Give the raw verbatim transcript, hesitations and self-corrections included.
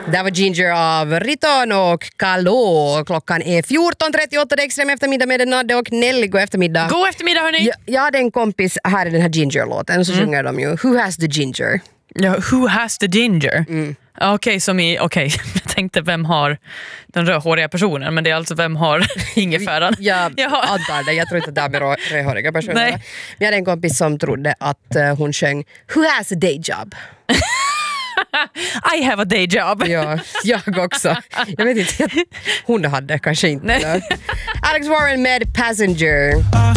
Där var Ginger av Riton och Kalå. Klockan är fjorton trettioåtta, det är extrem eftermiddag med Nadde och Nelly. God eftermiddag. God eftermiddag hörni. Jag, jag hade en kompis här i den här Ginger-låten, så mm. sjunger de ju Who has the ginger? Ja, who has the ginger? Mm. Okej, okay, som i, okej, okay. Jag tänkte vem har den rödhåriga personen, men det är alltså vem har ingefäran. Jag antar det, jag tror inte att det är med rö- rödhåriga personer. Nej. Men jag hade en kompis som trodde att uh, hon sjöng Who has a day job? I have a day job. Ja, jag också. Jag vet inte, hon hade kanske inte. Alex Warren med Passenger.